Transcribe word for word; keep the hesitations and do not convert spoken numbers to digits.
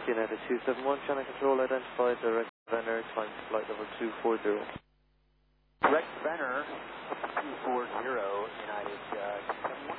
United two seven one, channel control identified, direct Venner, time flight level two four zero. Direct Venner, two four zero, United uh, two seven one.